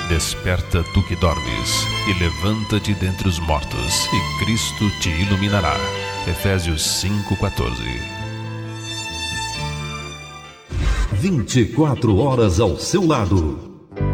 Desperta tu que dormes, e levanta-te dentre os mortos, e Cristo te iluminará. Efésios 5:14. 24 horas ao seu lado.